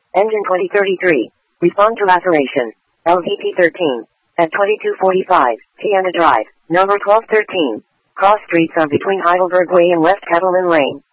Engine 2033. Respond to laceration. LVP 13. At 2245, Tiana Drive, number 1213. Cross streets on between Heidelberg Way and West Kettleman Lane.